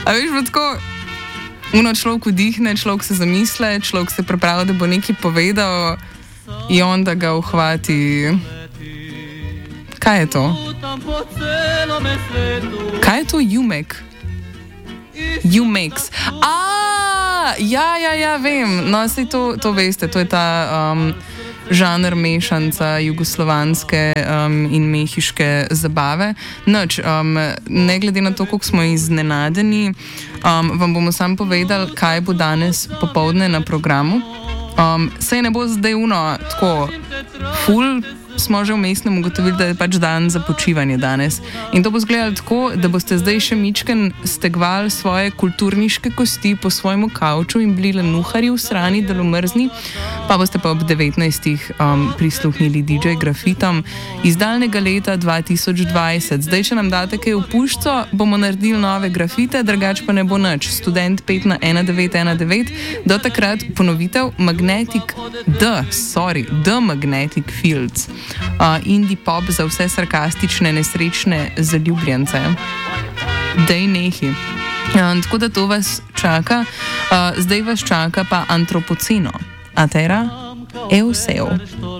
A veš, pa tako, človek vdihne, človek se zamisle, človek se pripravi, da bo nekaj povedal in onda ga uhvati. Kaj je to? Kaj je to Jumek? Jumex. Ja, vem. No, sej to veste, to je ta žanr mešanca jugoslovanske in mehiške zabave. Noč, ne glede na to, koliko smo iznenadeni, vam bomo sam povedali, kaj bo danes popoldne na programu. Sej ne bo zdaj tako full, smo že v mestnem ugotovili, da je pač dan za počivanje danes. In to bo izgledalo tako, da boste zdaj še mičken stegvali svoje kulturniške kosti po svojemu kavču in bili lenuharji v srani, delomrzni, pa boste pa ob 19. prisluhnili DJ Grafitom iz daljnega leta 2020. Zdaj, če nam date kaj v puščo, bomo naredili nove grafite, drugač pa ne bo nič. Student 5 na 1919, do takrat ponovitev The Magnetic Fields. Indie pop za vse sarkastične, nesrečne zaljubljence. Dej nehi. Tako da to vas čaka. Zdaj vas čaka pa Antropoceno. Atera Euseo.